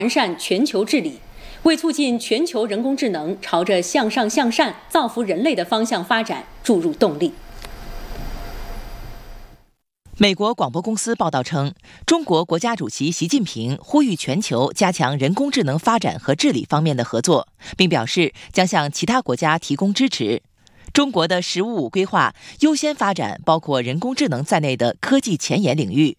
完善全球治理，为促进全球人工智能朝着向上向善、造福人类的方向发展注入动力。 美国广播公司报道称，中国国家主席习近平呼吁全球加强人工智能发展和治理方面的合作，并表示将向其他国家提供支持。中国的“十五五”规划优先发展包括人工智能在内的科技前沿领域，